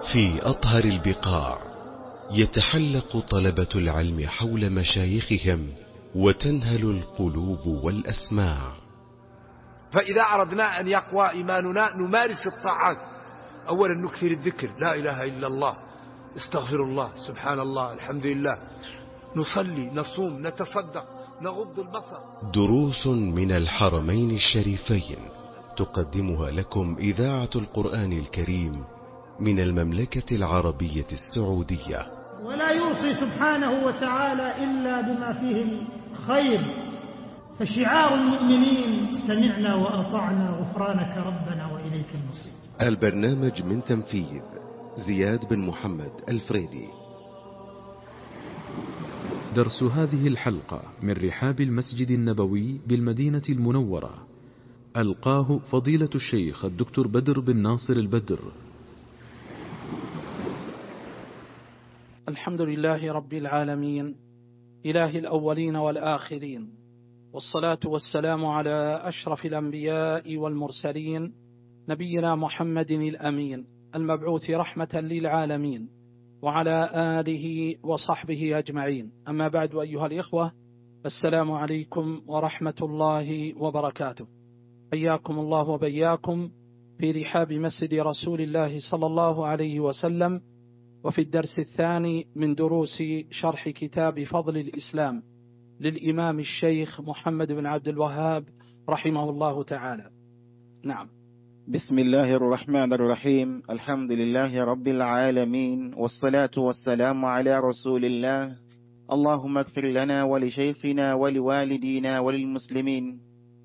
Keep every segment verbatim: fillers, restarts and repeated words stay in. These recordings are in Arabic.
في أطهر البقاع يتحلق طلبة العلم حول مشايخهم وتنهل القلوب والأسماع. فإذا أردنا أن يقوى إيماننا نمارس الطاعات. أولا نكثر الذكر، لا إله إلا الله، استغفر الله، سبحان الله، الحمد لله، نصلي، نصوم، نتصدق، نغض البصر. دروس من الحرمين الشريفين تقدمها لكم إذاعة القرآن الكريم من المملكة العربية السعودية. ولا يوصي سبحانه وتعالى إلا بما فيه الخير، فشعار المؤمنين سمعنا وأطعنا غفرانك ربنا وإليك المصير. البرنامج من تنفيذ زياد بن محمد الفريدي. درس هذه الحلقة من رحاب المسجد النبوي بالمدينة المنورة، ألقاه فضيلة الشيخ الدكتور بدر بن ناصر البدر. الحمد لله رب العالمين، إله الأولين والآخرين، والصلاة والسلام على أشرف الأنبياء والمرسلين، نبينا محمد الأمين المبعوث رحمة للعالمين، وعلى آله وصحبه أجمعين. أما بعد، أيها الإخوة، السلام عليكم ورحمة الله وبركاته. حياكم الله وبياكم في رحاب مسجد رسول الله صلى الله عليه وسلم، وفي الدرس الثاني من دروس شرح كتاب فضل الإسلام للإمام الشيخ محمد بن عبد الوهاب رحمه الله تعالى. نعم. بسم الله الرحمن الرحيم. الحمد لله رب العالمين، والصلاة والسلام على رسول الله. اللهم اغفر لنا ولشيخنا ولوالدينا وللمسلمين.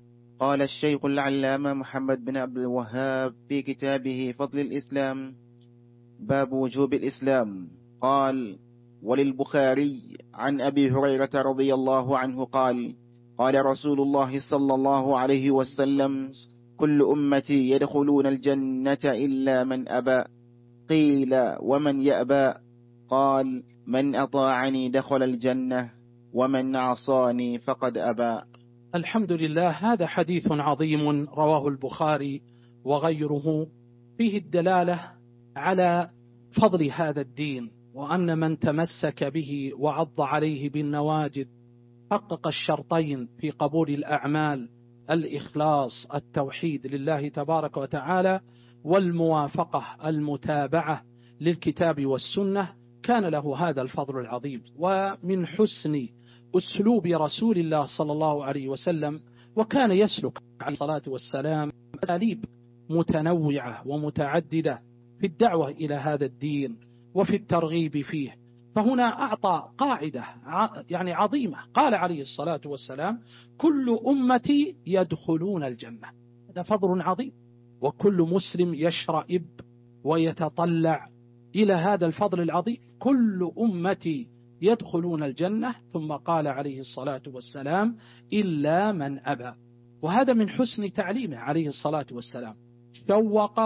قال الشيخ العلامة محمد بن عبد الوهاب في كتابه فضل الإسلام باب وجوب الإسلام، قال: وللبخاري عن أبي هريرة رضي الله عنه قال: قال رسول الله صلى الله عليه وسلم: كل أمتي يدخلون الجنة إلا من أبى. قيل: ومن يأبى؟ قال: من أطاعني دخل الجنة، ومن عصاني فقد أبى. الحمد لله. هذا حديث عظيم رواه البخاري وغيره، فيه الدلالة على فضل هذا الدين، وأن من تمسك به وعض عليه بالنواجذ حقق الشرطين في قبول الأعمال: الإخلاص، التوحيد لله تبارك وتعالى، والموافقة، المتابعة للكتاب والسنة، كان له هذا الفضل العظيم. ومن حسن أسلوب رسول الله صلى الله عليه وسلم، وكان يسلك عليه الصلاة والسلام أساليب متنوعة ومتعددة في الدعوة إلى هذا الدين وفي الترغيب فيه. فهنا أعطى قاعدة يعني عظيمة، قال عليه الصلاة والسلام: كل أمتي يدخلون الجنة. هذا فضل عظيم، وكل مسلم يشرئب ويتطلع إلى هذا الفضل العظيم. كل أمتي يدخلون الجنة، ثم قال عليه الصلاة والسلام: إلا من أبى. وهذا من حسن تعليمه عليه الصلاة والسلام، شوق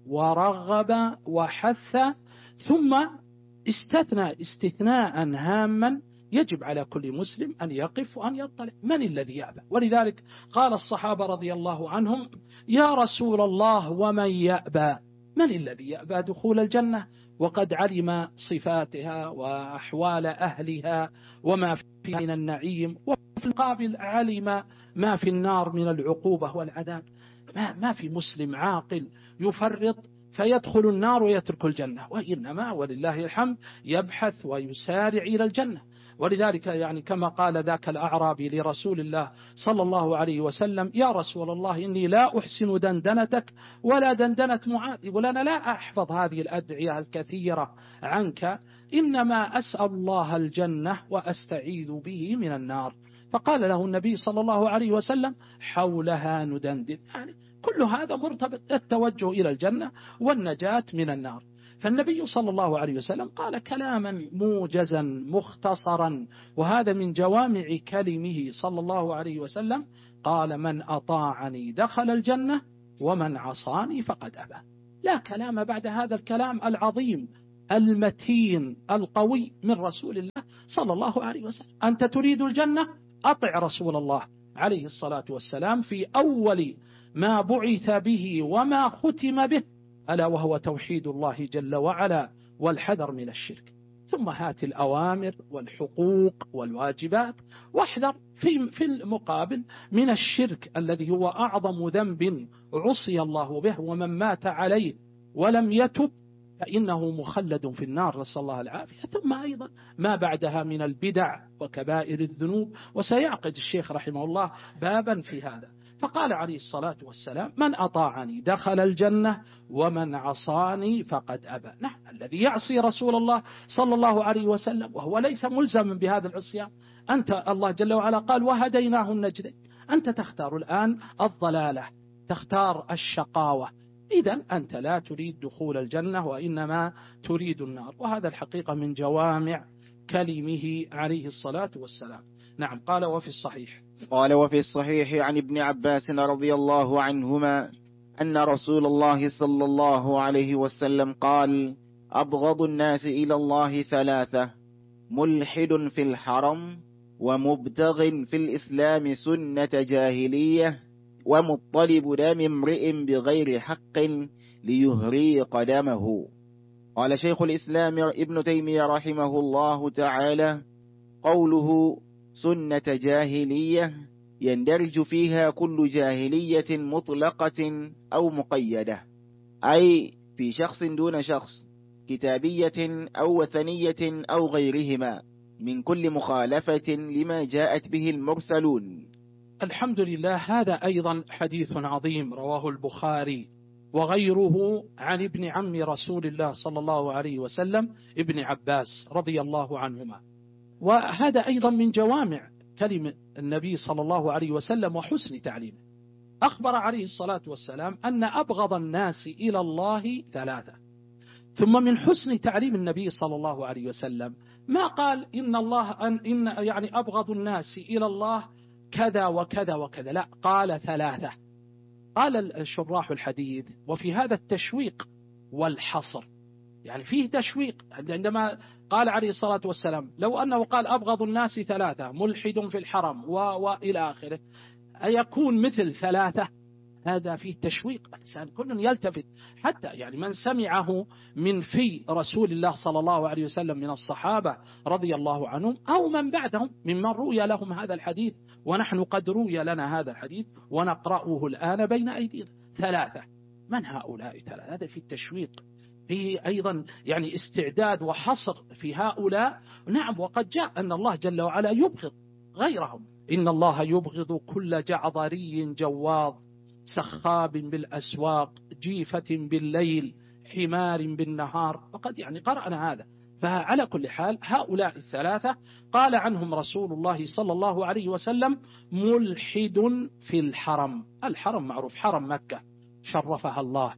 ورغب وحث، ثم استثنى استثناء هاما يجب على كل مسلم أن يقف وأن يطلع: من الذي يأبى؟ ولذلك قال الصحابة رضي الله عنهم: يا رسول الله، ومن يأبى؟ من الذي يأبى دخول الجنة وقد علم صفاتها وأحوال أهلها وما فيها من النعيم، وفي القابل علم ما في النار من العقوبة والعذاب؟ ما, ما في مسلم عاقل يفرط فيدخل النار ويترك الجنة، وإنما ولله الحمد يبحث ويسارع إلى الجنة. ولذلك يعني كما قال ذاك الأعرابي لرسول الله صلى الله عليه وسلم: يا رسول الله، إني لا أحسن دندنتك ولا دندنة معاذ، يقول: أنا لا أحفظ هذه الأدعية الكثيرة عنك، إنما أسأل الله الجنة وأستعيذ به من النار. فقال له النبي صلى الله عليه وسلم: حولها ندندن. يعني كل هذا مرتبط التوجه إلى الجنة والنجاة من النار. فالنبي صلى الله عليه وسلم قال كلاما موجزا مختصرا، وهذا من جوامع كلمه صلى الله عليه وسلم، قال: من أطاعني دخل الجنة، ومن عصاني فقد أبى. لا كلام بعد هذا الكلام العظيم المتين القوي من رسول الله صلى الله عليه وسلم. أنت تريد الجنة؟ أطع رسول الله عليه الصلاة والسلام في أول ما بعث به وما ختم به، ألا وهو توحيد الله جل وعلا والحذر من الشرك. ثم هات الأوامر والحقوق والواجبات، واحذر في في المقابل من الشرك الذي هو أعظم ذنب عصي الله به، ومن مات عليه ولم يتب فإنه مخلد في النار، نسأل الله العافية. ثم أيضا ما بعدها من البدع وكبائر الذنوب، وسيعقد الشيخ رحمه الله بابا في هذا. فقال عليه الصلاة والسلام: من أطاعني دخل الجنة ومن عصاني فقد أبى. نعم، الذي يعصي رسول الله صلى الله عليه وسلم وهو ليس ملزما بهذا العصيان، أنت الله جل وعلا قال: وهديناه النجدين. أنت تختار الآن الضلالة، تختار الشقاوة، إذن أنت لا تريد دخول الجنة وإنما تريد النار. وهذا الحقيقة من جوامع كلمه عليه الصلاة والسلام. نعم. قال: وفي الصحيح قال وفي الصحيح عن ابن عباس رضي الله عنهما أن رسول الله صلى الله عليه وسلم قال: أبغض الناس إلى الله ثلاثة: ملحد في الحرم، ومبتغ في الإسلام سنة جاهلية، ومطلب دم امرئ بغير حق ليهريق دمه. قال شيخ الإسلام ابن تيمية رحمه الله تعالى: قوله سنة جاهلية يندرج فيها كل جاهلية مطلقة أو مقيدة، أي في شخص دون شخص، كتابية أو وثنية أو غيرهما، من كل مخالفة لما جاءت به المرسلون. الحمد لله. هذا أيضا حديث عظيم رواه البخاري وغيره عن ابن عم رسول الله صلى الله عليه وسلم ابن عباس رضي الله عنهما. وهذا أيضا من جوامع كلمة النبي صلى الله عليه وسلم وحسن تعليمه. أخبر عليه الصلاة والسلام أن أبغض الناس إلى الله ثلاثة. ثم من حسن تعليم النبي صلى الله عليه وسلم ما قال إن الله أن إن يعني أبغض الناس إلى الله كذا وكذا وكذا، لا، قال ثلاثة. قال الشراح الحديث: وفي هذا التشويق والحصر، يعني فيه تشويق عندما قال عليه الصلاة والسلام لو أنه قال أبغض الناس ثلاثة: ملحد في الحرم و... وإلى آخره، أيكون مثل ثلاثة؟ هذا فيه تشويق، الإنسان كل يلتفت، حتى يعني من سمعه من في رسول الله صلى الله عليه وسلم من الصحابة رضي الله عنهم أو من بعدهم ممن روي لهم هذا الحديث، ونحن قد روي لنا هذا الحديث ونقرأه الآن بين أيدينا. ثلاثة، من هؤلاء ثلاثة؟ هذا في التشويق، فيه أيضا يعني استعداد وحصر في هؤلاء. نعم، وقد جاء أن الله جل وعلا يبغض غيرهم: إن الله يبغض كل جعظري جواظ، سخاب بالأسواق، جيفة بالليل، حمار بالنهار. وقد يعني قرأنا هذا. فعلى كل حال هؤلاء الثلاثة قال عنهم رسول الله صلى الله عليه وسلم: ملحد في الحرم. الحرم معروف، حرم مكة شرفها الله،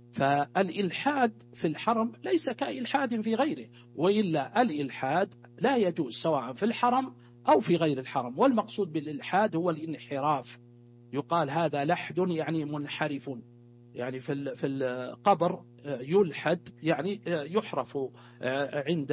فالإلحاد في الحرم ليس كإلحاد في غيره، وإلا الإلحاد لا يجوز سواء في الحرم أو في غير الحرم. والمقصود بالإلحاد هو الانحراف. يقال هذا لحد يعني منحرف، يعني في في القبر يلحد يعني يحرف عند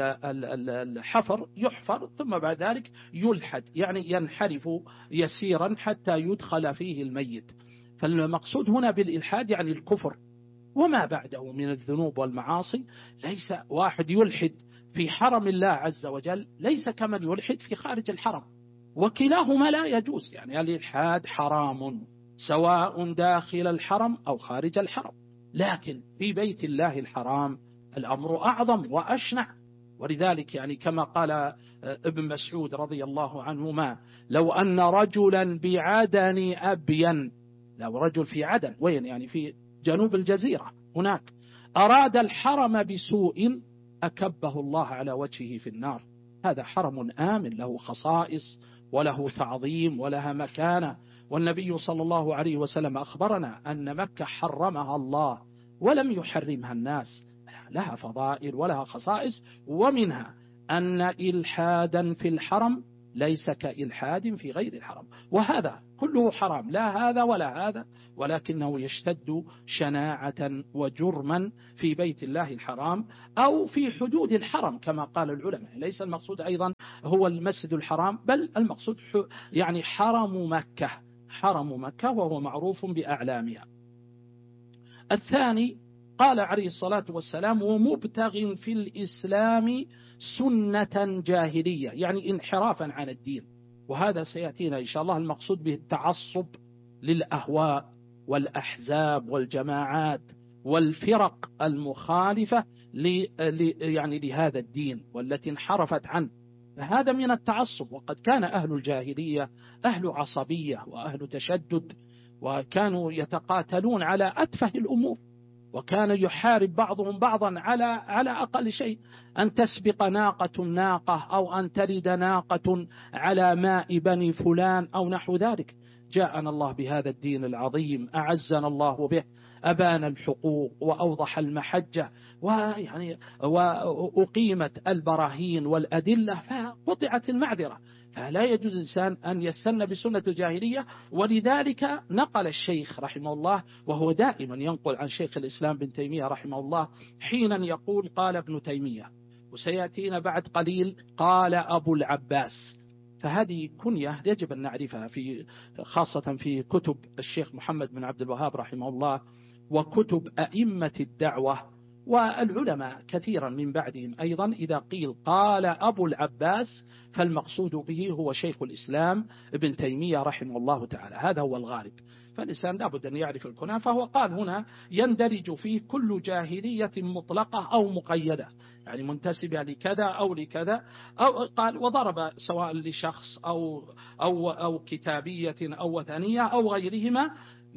الحفر، يحفر ثم بعد ذلك يلحد يعني ينحرف يسيرا حتى يدخل فيه الميت. فالمقصود هنا بالإلحاد يعني الكفر وما بعده من الذنوب والمعاصي. ليس واحد يلحد في حرم الله عز وجل ليس كمن يلحد في خارج الحرم، وكلاهما لا يجوز. يعني الإلحاد حرام سواء داخل الحرم أو خارج الحرم، لكن في بيت الله الحرام الأمر أعظم وأشنع. ولذلك يعني كما قال ابن مسعود رضي الله عنهما: لو أن رجلا بعدن أبين، لو رجل في عدن، وين يعني في جنوب الجزيرة هناك، أراد الحرم بسوء أكبه الله على وجهه في النار. هذا حرم آمن له خصائص وله تعظيم ولها مكانة. والنبي صلى الله عليه وسلم أخبرنا أن مكة حرمها الله ولم يحرمها الناس، لها فضائل ولها خصائص، ومنها أن إلحادا في الحرم ليس كإلحاد في غير الحرم. وهذا كله حرام، لا هذا ولا هذا، ولكنه يشتد شناعة وجرما في بيت الله الحرام أو في حدود الحرم كما قال العلماء. ليس المقصود أيضا هو المسجد الحرام، بل المقصود يعني حرم مكة، حرم مكة وهو معروف بأعلامها. الثاني قال عليه الصلاة والسلام ومبتغ في الإسلام سنة جاهلية، يعني انحرافا عن الدين. وهذا سيأتينا إن شاء الله. المقصود به التعصب للأهواء والأحزاب والجماعات والفرق المخالفة ل... ل... يعني لهذا الدين والتي انحرفت عنه. هذا من التعصب. وقد كان أهل الجاهلية أهل عصبية وأهل تشدد، وكانوا يتقاتلون على أتفه الأمور، وكان يحارب بعضهم بعضا على على أقل شيء، أن تسبق ناقة ناقة أو أن ترد ناقة على ماء بني فلان أو نحو ذلك. جاءنا الله بهذا الدين العظيم، أعزنا الله به، أبان الحقوق وأوضح المحجة، ويعني وأقيمت البراهين والأدلة، فقطعت المعذرة. فلا يجوز الإنسان أن يستنى بسنة الجاهلية. ولذلك نقل الشيخ رحمه الله، وهو دائما ينقل عن شيخ الإسلام بن تيمية رحمه الله، حينا يقول قال ابن تيمية، وسيأتينا بعد قليل قال أبو العباس. فهذه كنية يجب أن نعرفها، في خاصة في كتب الشيخ محمد بن عبد الوهاب رحمه الله، وكتب أئمة الدعوة والعلماء كثيرا من بعدهم أيضا. إذا قيل قال أبو العباس فالمقصود به هو شيخ الإسلام ابن تيمية رحمه الله تعالى، هذا هو الغالب. فالإنسان لابد أن يعرف الكنى. فهو قال هنا يندرج فيه كل جاهلية مطلقة أو مقيدة، يعني منتسبة لكذا أو لكذا، أو قال وضرب سواء لشخص أو, أو, أو كتابية أو وثنية أو غيرهما.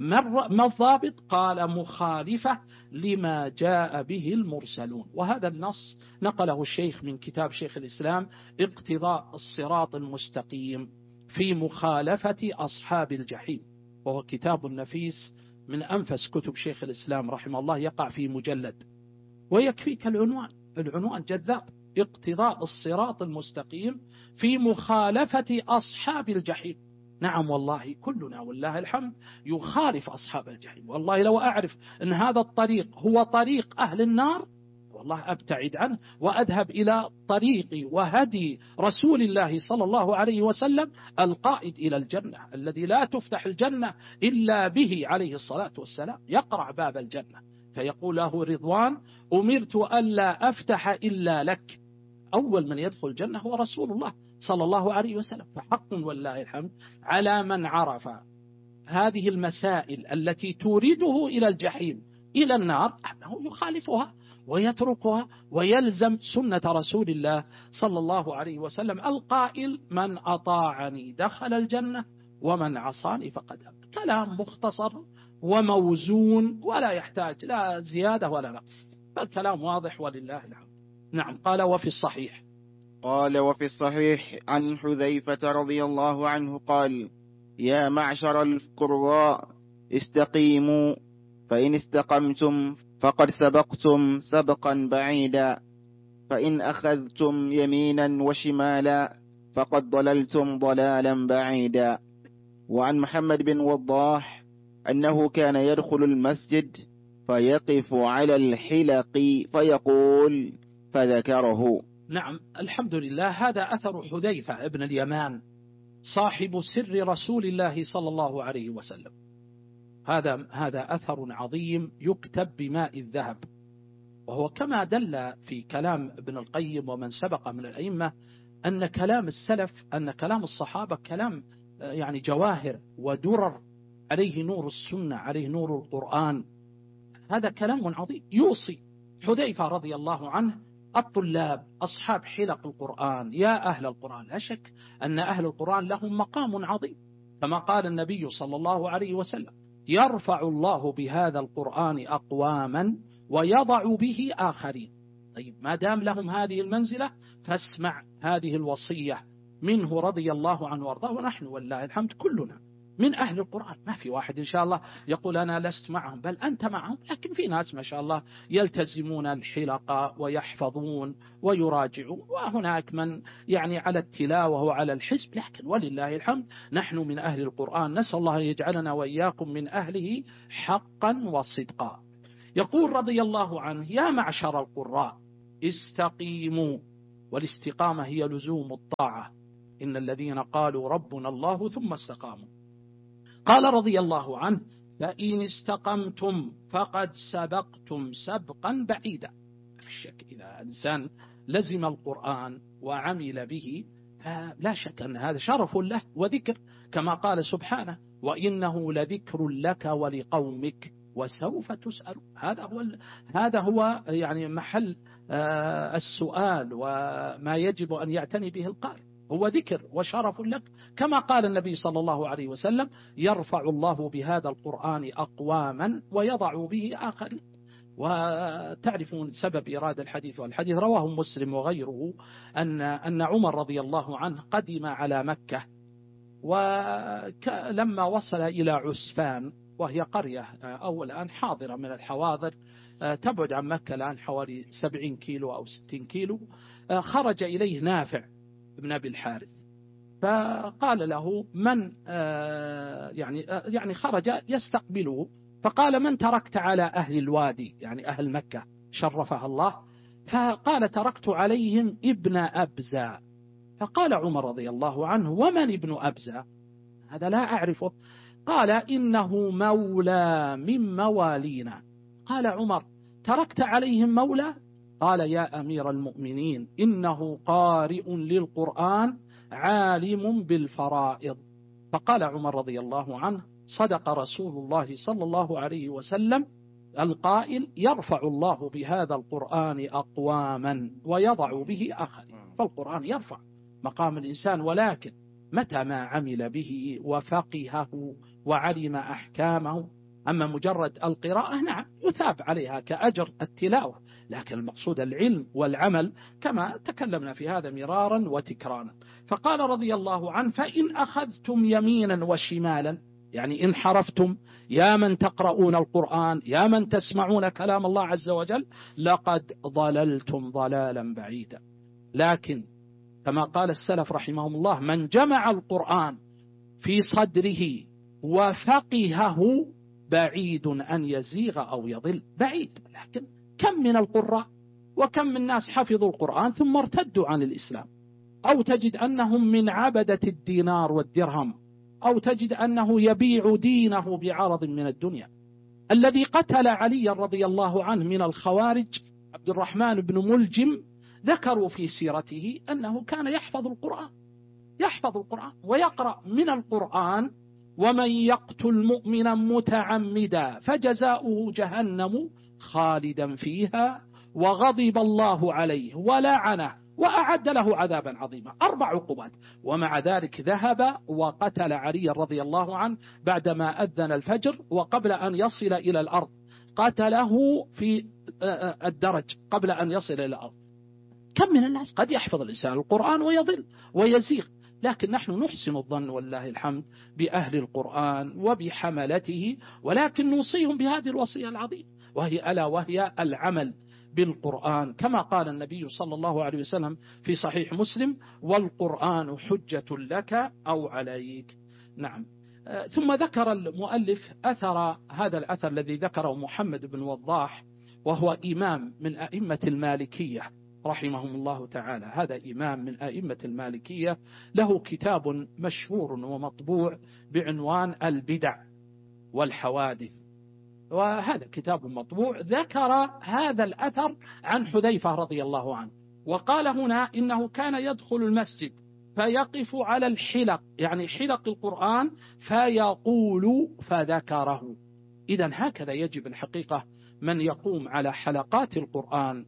ما الضابط؟ قال مخالفة لما جاء به المرسلون. وهذا النص نقله الشيخ من كتاب شيخ الإسلام اقتضاء الصراط المستقيم في مخالفة أصحاب الجحيم، وهو كتاب نفيس من أنفس كتب شيخ الإسلام رحمه الله، يقع في مجلد. ويكفيك العنوان، العنوان جذاب، اقتضاء الصراط المستقيم في مخالفة أصحاب الجحيم. نعم والله كلنا والله الحمد يخالف أصحاب الجحيم. والله لو أعرف أن هذا الطريق هو طريق أهل النار والله أبتعد عنه وأذهب إلى طريق وهدي رسول الله صلى الله عليه وسلم القائد إلى الجنة، الذي لا تفتح الجنة إلا به عليه الصلاة والسلام. يقرع باب الجنة فيقول له رضوان أمرت ألا أفتح إلا لك. أول من يدخل الجنة هو رسول الله صلى الله عليه وسلم. فحق والله الحمد على من عرف هذه المسائل التي تورده إلى الجحيم إلى النار أنه يخالفها ويتركها ويلزم سنة رسول الله صلى الله عليه وسلم القائل من أطاعني دخل الجنة ومن عصاني فقد أبى. كلام مختصر وموزون ولا يحتاج لا زيادة ولا نقص، فالكلام واضح ولله الحمد. نعم. قال وفي الصحيح قال وفي الصحيح عن حذيفة رضي الله عنه قال يا معشر القراء استقيموا فإن استقمتم فقد سبقتم سبقا بعيدا، فإن أخذتم يمينا وشمالا فقد ضللتم ضلالا بعيدا. وعن محمد بن وضاح أنه كان يدخل المسجد فيقف على الحلق فيقول فذكره. نعم الحمد لله. هذا أثر حذيفة ابن اليمان صاحب سر رسول الله صلى الله عليه وسلم. هذا هذا أثر عظيم يكتب بماء الذهب، وهو كما دل في كلام ابن القيم ومن سبق من الأئمة أن كلام السلف أن كلام الصحابة كلام يعني جواهر ودرر، عليه نور السنة، عليه نور القرآن. هذا كلام عظيم. يوصي حذيفة رضي الله عنه الطلاب أصحاب حلق القرآن يا أهل القرآن. لا شك أن أهل القرآن لهم مقام عظيم، كما قال النبي صلى الله عليه وسلم يرفع الله بهذا القرآن أقواما ويضع به آخرين. طيب ما دام لهم هذه المنزلة فاسمع هذه الوصية منه رضي الله عنه وارضاه. ونحن والله الحمد كلنا من أهل القرآن، ما في واحد إن شاء الله يقول أنا لست معهم، بل أنت معهم. لكن في ناس ما شاء الله يلتزمون الحلقة ويحفظون ويراجعون، وهناك من يعني على التلاوة وعلى الحزب، لكن ولله الحمد نحن من أهل القرآن. نسأل الله يجعلنا وإياكم من أهله حقا وصدقا. يقول رضي الله عنه يا معشر القراء استقيموا، والاستقامة هي لزوم الطاعة، إن الذين قالوا ربنا الله ثم استقاموا. قال رضي الله عنه فإن استقمتم فقد سبقتم سبقا بعيدا. في الشك إذا الإنسان لزم القرآن وعمل به فلا شك أن هذا شرف له وذكر، كما قال سبحانه وإنه لذكر لك ولقومك وسوف تسأل. هذا هو هذا هو يعني محل السؤال وما يجب أن يعتني به القارئ، هو ذكر وشرف لك، كما قال النبي صلى الله عليه وسلم يرفع الله بهذا القرآن أقواما ويضع به آخرين. وتعرفون سبب إرادة الحديث، والحديث رواه مسلم وغيره أن أن عمر رضي الله عنه قدم على مكة، ولما وصل إلى عسفان وهي قرية أو الآن حاضرة من الحواضر تبعد عن مكة الآن حوالي سبعين كيلو أو ستين كيلو، خرج إليه نافع بن أبي الحارث فقال له من يعني يعني خرج يستقبله، فقال من تركت على أهل الوادي يعني أهل مكة شرفها الله؟ فقال تركت عليهم ابن أبزة. فقال عمر رضي الله عنه ومن ابن أبزة؟ هذا لا أعرفه. قال إنه مولى من موالينا. قال عمر تركت عليهم مولى؟ قال يا أمير المؤمنين إنه قارئ للقرآن عالم بالفرائض. فقال عمر رضي الله عنه صدق رسول الله صلى الله عليه وسلم القائل يرفع الله بهذا القرآن أقواما ويضع به آخرين. فالقرآن يرفع مقام الإنسان، ولكن متى ما عمل به وفقهه وعلم أحكامه. أما مجرد القراءة نعم يثاب عليها كأجر التلاوة، لكن المقصود العلم والعمل كما تكلمنا في هذا مرارا وتكرارا. فقال رضي الله عنه فإن أخذتم يمينا وشمالا، يعني إن حرفتم يا من تقرؤون القرآن يا من تسمعون كلام الله عز وجل لقد ضللتم ضلالا بعيدا. لكن كما قال السلف رحمهم الله من جمع القرآن في صدره وفقهه بعيد أن يزيغ أو يضل. بعيد، لكن كم من القراء وكم من ناس حفظوا القرآن ثم ارتدوا عن الإسلام، أو تجد أنهم من عبدة الدينار والدرهم، أو تجد أنه يبيع دينه بعرض من الدنيا. الذي قتل علي رضي الله عنه من الخوارج عبد الرحمن بن ملجم ذكروا في سيرته أنه كان يحفظ القرآن يحفظ القرآن ويقرأ من القرآن ومن يقتل مؤمنا متعمدا فجزاؤه جهنم خالدا فيها وغضب الله عليه ولعنه وأعد له عذابا عظيما. أربع عقوبات، ومع ذلك ذهب وقتل علي رضي الله عنه بعدما أذن الفجر وقبل أن يصل إلى الأرض، قتله في الدرج قبل أن يصل إلى الأرض. كم من الناس قد يحفظ الإنسان القرآن ويضل ويزيغ، لكن نحن نحسن الظن والله الحمد بأهل القرآن وبحملته، ولكن نوصيهم بهذه الوصية العظيمة وهي ألا وهي العمل بالقرآن، كما قال النبي صلى الله عليه وسلم في صحيح مسلم والقرآن حجة لك أو عليك. نعم. ثم ذكر المؤلف أثر هذا الأثر الذي ذكره محمد بن وضاح، وهو إمام من أئمة المالكية رحمهم الله تعالى. هذا إمام من أئمة المالكية له كتاب مشهور ومطبوع بعنوان البدع والحوادث، وهذا كتاب مطبوع ذكر هذا الأثر عن حذيفة رضي الله عنه، وقال هنا إنه كان يدخل المسجد فيقف على الحلق، يعني حلق القرآن، فيقول فذكره. إذن هكذا يجب الحقيقة من يقوم على حلقات القرآن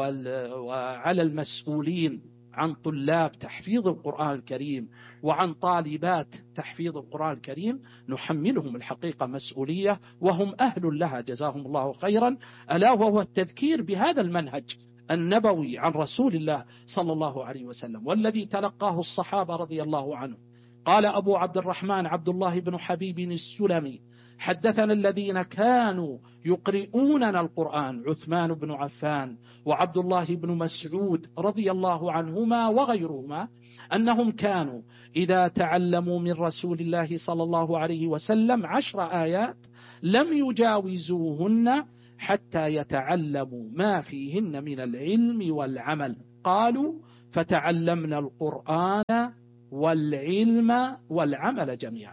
وعلى المسؤولين عن طلاب تحفيظ القرآن الكريم وعن طالبات تحفيظ القرآن الكريم، نحملهم الحقيقة مسؤولية وهم أهل لها جزاهم الله خيرا، ألا وهو التذكير بهذا المنهج النبوي عن رسول الله صلى الله عليه وسلم والذي تلقاه الصحابة رضي الله عنهم. قال أبو عبد الرحمن عبد الله بن حبيب السلمي حدثنا الذين كانوا يقرؤوننا القرآن عثمان بن عفان وعبد الله بن مسعود رضي الله عنهما وغيرهما أنهم كانوا إذا تعلموا من رسول الله صلى الله عليه وسلم عشر آيات لم يجاوزوهن حتى يتعلموا ما فيهن من العلم والعمل. قالوا فتعلمنا القرآن والعلم والعمل جميعا.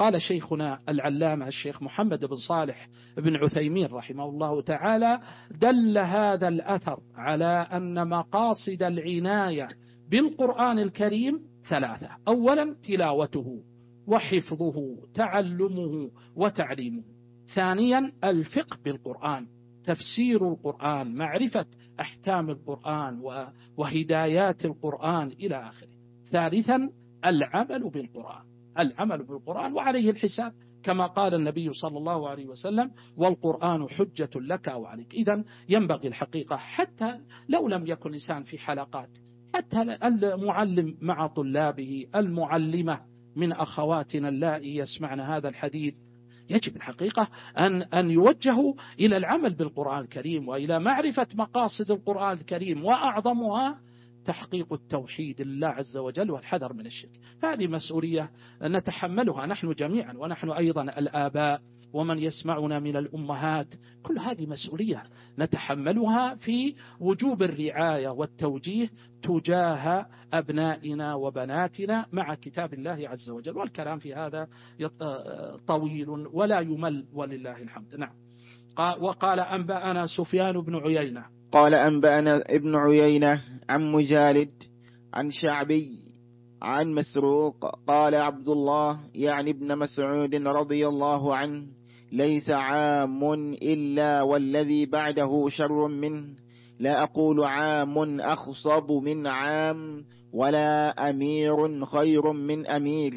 قال شيخنا العلامة الشيخ محمد بن صالح بن عثيمين رحمه الله تعالى: دل هذا الأثر على أن مقاصد العناية بالقرآن الكريم ثلاثة: أولا تلاوته وحفظه تعلمه وتعليمه، ثانيا الفقه بالقرآن تفسير القرآن معرفة أحكام القرآن وهدايات القرآن إلى آخره، ثالثا العمل بالقرآن العمل بالقرآن وعليه الحساب كما قال النبي صلى الله عليه وسلم: والقرآن حجة لك أو عليك. إذن ينبغي الحقيقة حتى لو لم يكن إنسان في حلقات، حتى المعلم مع طلابه، المعلمة من أخواتنا اللائي يسمعن هذا الحديث، يجب الحقيقة أن أن يوجهوا إلى العمل بالقرآن الكريم وإلى معرفة مقاصد القرآن الكريم، وأعظمها تحقيق التوحيد لله عز وجل والحذر من الشرك. هذه مسؤولية نتحملها نحن جميعا، ونحن أيضا الآباء ومن يسمعنا من الأمهات، كل هذه مسؤولية نتحملها في وجوب الرعاية والتوجيه تجاه أبنائنا وبناتنا مع كتاب الله عز وجل. والكلام في هذا طويل ولا يمل ولله الحمد. نعم. وقال أنبأنا سفيان بن عيينة قال أنبأنا ابن عيينة عن مجالد عن شعبي عن مسروق قال عبد الله يعني ابن مسعود رضي الله عنه: ليس عام إلا والذي بعده شر منه، لا أقول عام أخصب من عام ولا أمير خير من أمير،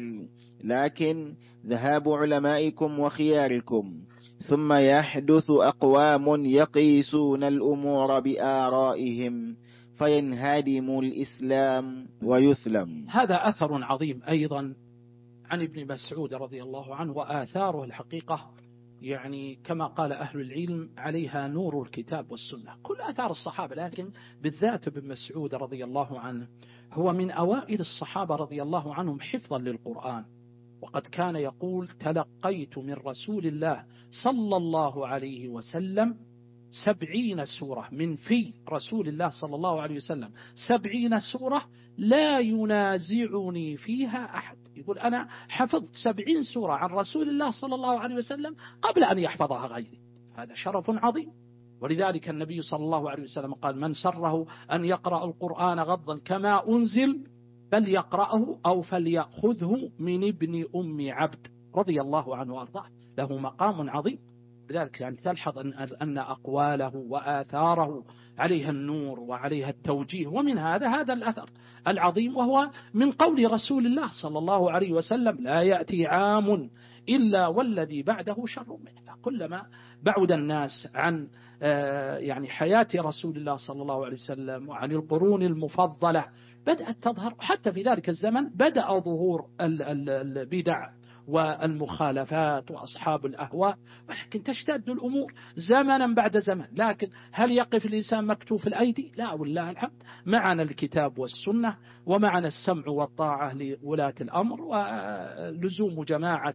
لكن ذهاب علمائكم وخياركم، ثم يحدث أقوام يقيسون الأمور بآرائهم فينهدم الإسلام ويثلم. هذا أثر عظيم أيضا عن ابن مسعود رضي الله عنه، وآثاره الحقيقة يعني كما قال أهل العلم عليها نور الكتاب والسنة، كل آثار الصحابة، لكن بالذات ابن مسعود رضي الله عنه هو من أوائل الصحابة رضي الله عنهم حفظا للقرآن، وقد كان يقول: تلقيت من رسول الله صلى الله عليه وسلم سبعين سورة، من في رسول الله صلى الله عليه وسلم سبعين سورة لا ينازعني فيها أحد. يقول أنا حفظت سبعين سورة عن رسول الله صلى الله عليه وسلم قبل أن يحفظها غيري، هذا شرف عظيم. ولذلك النبي صلى الله عليه وسلم قال: من سره أن يقرأ القرآن غضا كما أنزل فليقرأه أو فليأخذه من ابن أم عبد رضي الله عنه وأرضاه، له مقام عظيم. لذلك يعني تلحظ أن, أن أقواله وآثاره عليها النور وعليها التوجيه. ومن هذا هذا الأثر العظيم، وهو من قول رسول الله صلى الله عليه وسلم: لا يأتي عام إلا والذي بعده شر منه. فكلما بعد الناس عن يعني حياة رسول الله صلى الله عليه وسلم وعن القرون المفضلة بدأت تظهر، حتى في ذلك الزمن بدأ ظهور البدع والمخالفات وأصحاب الأهواء، ولكن تشتد الأمور زمنا بعد زمن. لكن هل يقف الإنسان مكتوف الأيدي؟ لا، والله الحمد معنا الكتاب والسنة، ومعنا السمع والطاعة لولاة الأمر، ولزوم جماعة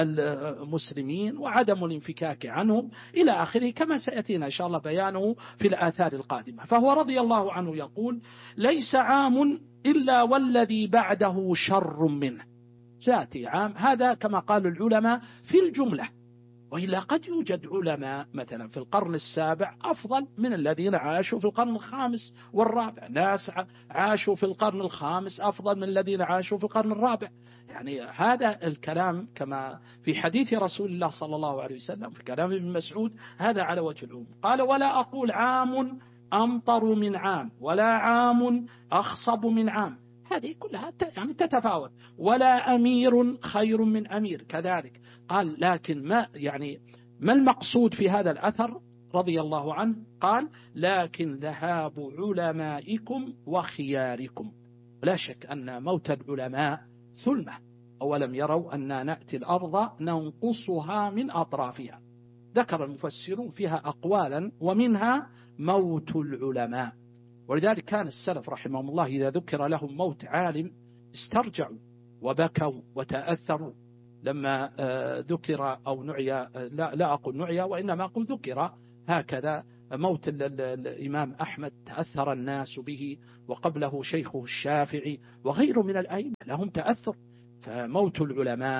المسلمين، وعدم الانفكاك عنهم إلى آخره، كما سيأتينا إن شاء الله بيانه في الآثار القادمة. فهو رضي الله عنه يقول: ليس عام إلا والذي بعده شر منه. سيأتي عام، هذا كما قال العلماء في الجملة، وإلا قد يوجد علماء مثلا في القرن السابع أفضل من الذين عاشوا في القرن الخامس والرابع، ناس عاشوا في القرن الخامس أفضل من الذين عاشوا في القرن الرابع. يعني هذا الكلام كما في حديث رسول الله صلى الله عليه وسلم، في كلام ابن مسعود، هذا على وجه العموم. قال: ولا أقول عام أمطر من عام ولا عام أخصب من عام، هذه كلها يعني تتفاوت، ولا أمير خير من أمير كذلك. قال: لكن ما يعني ما المقصود في هذا الأثر رضي الله عنه؟ قال: لكن ذهاب علمائكم وخياركم. لا شك أن موت العلماء ثلمة، أولم يروا أن نأتي الأرض ننقصها من أطرافها. ذكر المفسرون فيها أقوالا، ومنها موت العلماء. ولذلك كان السلف رحمهم الله إذا ذكر لهم موت عالم استرجعوا وبكوا وتأثروا. لما ذكر أو نعي، لا, لا أقول نعي وإنما أقول ذكر هكذا، موت الإمام أحمد تأثر الناس به، وقبله شيخه الشافعي وغيره من الأئمة لهم تأثر. فموت العلماء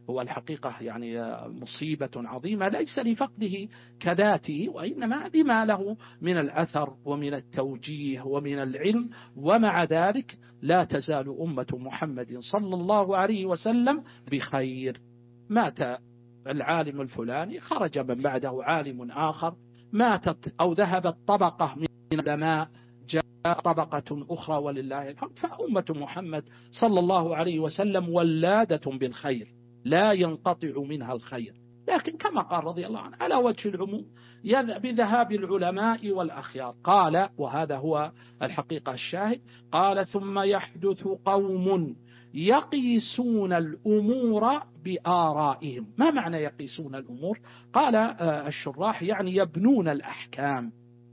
هو الحقيقة يعني مصيبة عظيمة ليس لفقده كذاته، وإنما لما له من الأثر ومن التوجيه ومن العلم. ومع ذلك لا تزال أمة محمد صلى الله عليه وسلم بخير. مات العالم الفلاني، خرج من بعده عالم آخر، ماتت أو ذهبت طبقة من العلماء، جاء طبقة أخرى ولله الحمد. فأمة محمد صلى الله عليه وسلم ولادة بالخير لا ينقطع منها الخير، لكن كما قال رضي الله عنه على وجه العموم بذهاب العلماء والأخيار. قال، وهذا هو الحقيقة الشاهد، قال: ثم يحدث قوم يقيسون الأمور بآرائهم. ما معنى يقيسون الأمور؟ قال الشراح يعني يبنون الأحكام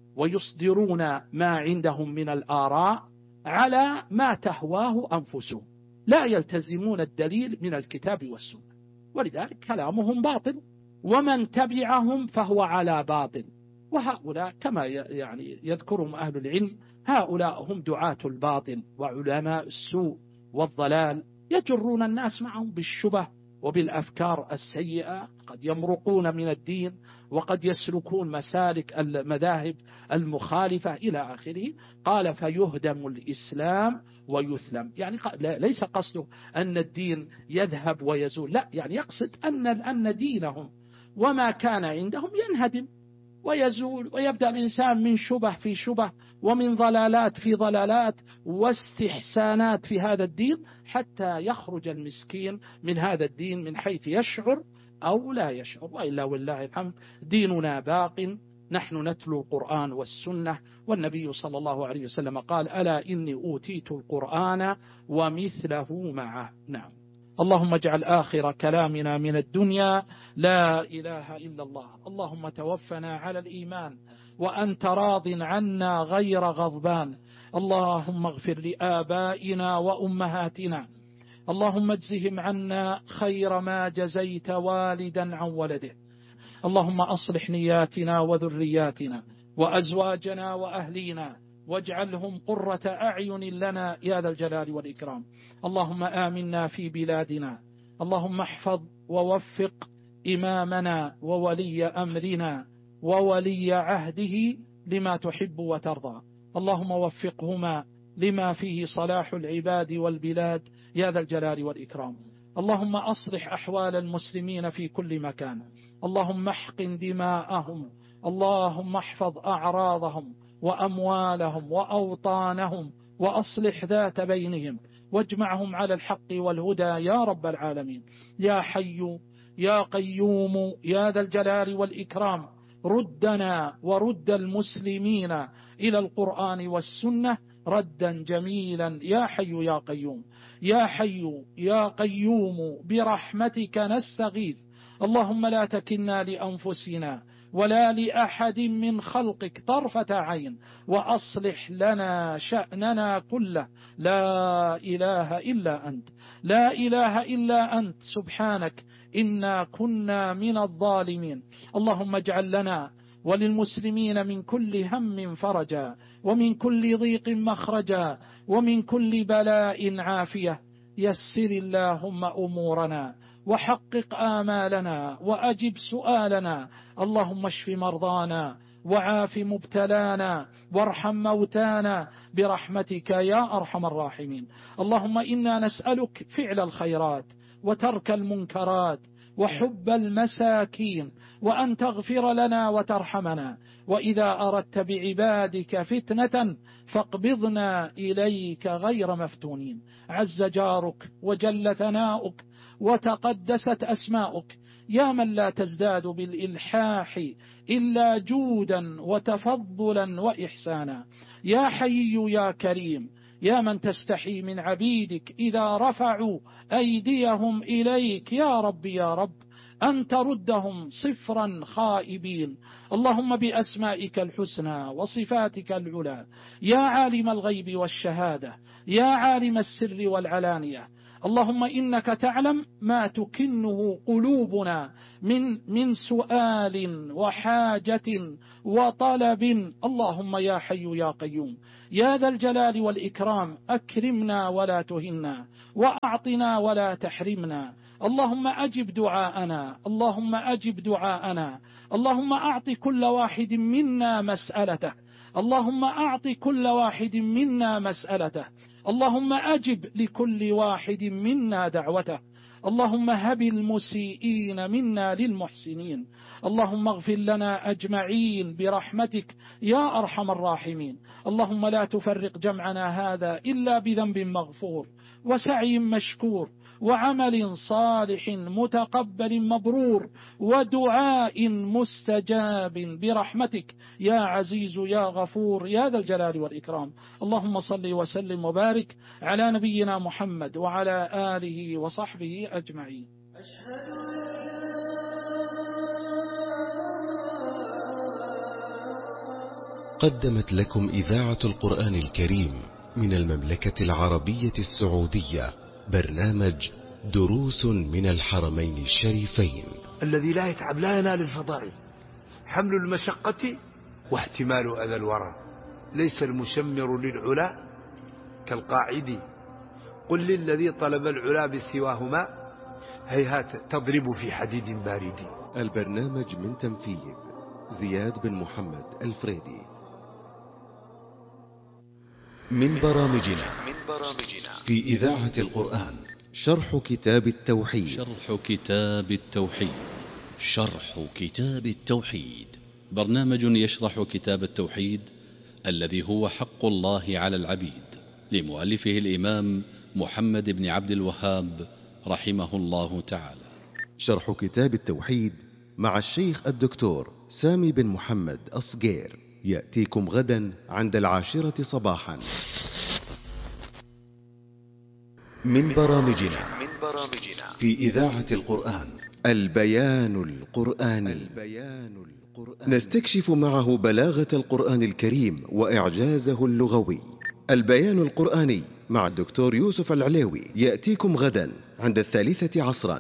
ويصدرون ما عندهم من الآراء على ما تهواه أنفسهم، لا يلتزمون الدليل من الكتاب والسنة، ولذلك كلامهم باطل، ومن تبعهم فهو على باطل. وهؤلاء كما يعني يذكرهم أهل العلم، هؤلاء هم دعاة الباطل وعلماء السوء والضلال، يجرون الناس معهم بالشبه وبالأفكار السيئة، قد يمرقون من الدين وقد يسلكون مسالك المذاهب المخالفة إلى آخره. قال: فيهدم الإسلام ويثلم. يعني ليس قصده أن الدين يذهب ويزول، لا، يعني يقصد أن أن دينهم وما كان عندهم ينهدم ويزول، ويبدأ الإنسان من شبه في شبه ومن ضلالات في ضلالات واستحسانات في هذا الدين، حتى يخرج المسكين من هذا الدين من حيث يشعر أو لا يشعر. وإلا والله الحمد ديننا باق، نحن نتلو القرآن والسنة، والنبي صلى الله عليه وسلم قال: ألا إني أوتيت القرآن ومثله معه. نعم. اللهم اجعل آخر كلامنا من الدنيا لا إله إلا الله. اللهم توفنا على الإيمان وأنت راض عنا غير غضبان. اللهم اغفر لآبائنا وأمهاتنا، اللهم اجزهم عنا خير ما جزيت والدا عن ولده. اللهم أصلح نياتنا وذرياتنا وأزواجنا وأهلينا، واجعلهم قرة أعين لنا يا ذا الجلال والإكرام. اللهم آمنا في بلادنا، اللهم احفظ ووفق إمامنا وولي أمرنا وولي عهده لما تحب وترضى. اللهم وفقهما لما فيه صلاح العباد والبلاد يا ذا الجلال والإكرام. اللهم أصلح أحوال المسلمين في كل مكان، اللهم احقن دماءهم، اللهم احفظ أعراضهم وأموالهم وأوطانهم، وأصلح ذات بينهم، واجمعهم على الحق والهدى يا رب العالمين. يا حي يا قيوم يا ذا الجلال والإكرام، ردنا ورد المسلمين إلى القرآن والسنة ردا جميلا يا حي يا قيوم. يا حي يا قيوم برحمتك نستغيث، اللهم لا تكلنا لأنفسنا ولا لأحد من خلقك طرفة عين، وأصلح لنا شأننا كله. لا إله إلا أنت، لا إله إلا أنت، سبحانك إنا كنا من الظالمين. اللهم اجعل لنا وللمسلمين من كل هم فرجا، ومن كل ضيق مخرجا، ومن كل بلاء عافية. يسر اللهم أمورنا وحقق آمالنا وأجب سؤالنا. اللهم اشف مرضانا وعاف مبتلانا وارحم موتانا برحمتك يا أرحم الراحمين. اللهم إنا نسألك فعل الخيرات وترك المنكرات وحب المساكين، وأن تغفر لنا وترحمنا، وإذا أردت بعبادك فتنة فاقبضنا إليك غير مفتونين. عز جارك وجل ثناؤك وتقدست أسماؤك، يا من لا تزداد بالإلحاح إلا جودا وتفضلا وإحسانا. يا حي يا كريم، يا من تستحي من عبيدك إذا رفعوا أيديهم إليك يا رب يا رب أن تردهم صفرا خائبين. اللهم بأسمائك الحسنى وصفاتك العلى، يا عالم الغيب والشهادة، يا عالم السر والعلانية، اللهم إنك تعلم ما تكنه قلوبنا من من سؤال وحاجة وطلب. اللهم يا حي يا قيوم يا ذا الجلال والإكرام، أكرمنا ولا تهنا، وأعطنا ولا تحرمنا، اللهم أجب دعاءنا، اللهم أجب دعاءنا، اللهم أعط كل واحد منا مسألته، اللهم أعط كل واحد منا مسألته، اللهم أجب لكل واحد منا دعوته، اللهم هب المسيئين منا للمحسنين، اللهم اغفر لنا أجمعين برحمتك يا أرحم الراحمين. اللهم لا تفرق جمعنا هذا إلا بذنب مغفور وسعي مشكور وعمل صالح متقبل مبرور ودعاء مستجاب برحمتك يا عزيز يا غفور يا ذا الجلال والإكرام. اللهم صل وسلم وبارك على نبينا محمد وعلى آله وصحبه أجمعين. قدمت لكم إذاعة القرآن الكريم من المملكة العربية السعودية برنامج دروس من الحرمين الشريفين. الذي لا يتعب لا ينال الفضائل، حمل المشقة واحتمال أذى الورى، ليس المشمر للعلا كالقاعد، قل للذي طلب العلا بسواهما هيهات تضرب في حديد بارد. البرنامج من تنفيذ زياد بن محمد الفريدي. من برامجنا في إذاعة القرآن شرح كتاب التوحيد. شرح كتاب التوحيد شرح كتاب التوحيد برنامج يشرح كتاب التوحيد الذي هو حق الله على العبيد، لمؤلفه الإمام محمد بن عبد الوهاب رحمه الله تعالى. شرح كتاب التوحيد مع الشيخ الدكتور سامي بن محمد أصغير يأتيكم غدا عند العاشرة صباحا. من برامجنا في إذاعة القرآن البيان القرآني. نستكشف معه بلاغة القرآن الكريم وإعجازه اللغوي. البيان القرآني مع الدكتور يوسف العليوي يأتيكم غدا عند الثالثة عصرا.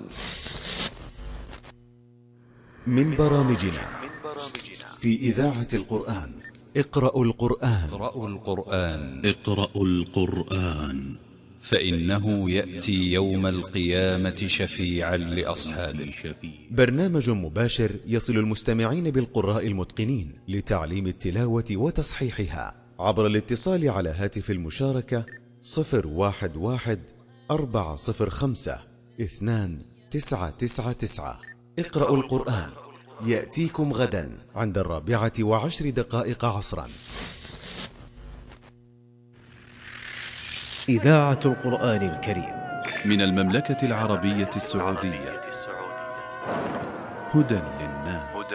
من برامجنا في إذاعة القرآن اقرأوا القرآن. اقرأوا القرآن اقرأوا القرآن فإنه يأتي يوم القيامة شفيعا لأصحابه. برنامج مباشر يصل المستمعين بالقراء المتقنين لتعليم التلاوة وتصحيحها عبر الاتصال على هاتف المشاركة صفر واحد واحد أربعة صفر خمسة اثنان تسعة تسعة تسعة. اقرأوا القرآن يأتيكم غدا عند الرابعة وعشر دقائق عصرا. إذاعة القرآن الكريم من المملكة العربية السعودية. هدى للناس.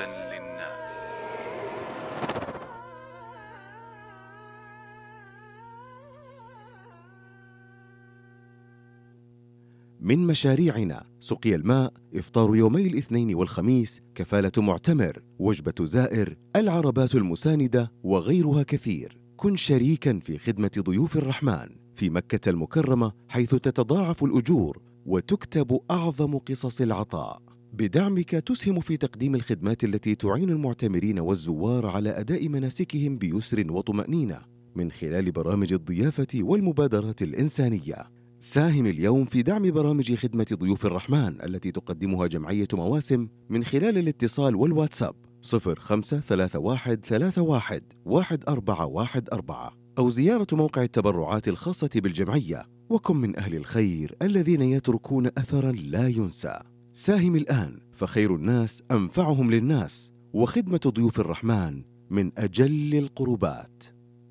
من مشاريعنا سقي الماء، إفطار يومي الاثنين والخميس، كفالة معتمر، وجبة زائر، العربات المساندة وغيرها كثير. كن شريكا في خدمة ضيوف الرحمن في مكة المكرمة، حيث تتضاعف الأجور وتكتب أعظم قصص العطاء. بدعمك تسهم في تقديم الخدمات التي تعين المعتمرين والزوار على أداء مناسكهم بيسر وطمأنينة من خلال برامج الضيافة والمبادرات الإنسانية. ساهم اليوم في دعم برامج خدمة ضيوف الرحمن التي تقدمها جمعية مواسم من خلال الاتصال والواتساب صفر خمسة ثلاثة واحد ثلاثة واحد واحد أربعة واحد أربعة أو زيارة موقع التبرعات الخاصة بالجمعية. وكن من أهل الخير الذين يتركون أثرا لا ينسى. ساهم الآن فخير الناس أنفعهم للناس، وخدمة ضيوف الرحمن من أجل القربات.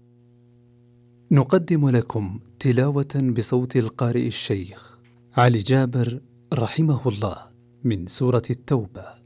نقدم لكم تلاوة بصوت القارئ الشيخ علي جابر رحمه الله من سورة التوبة.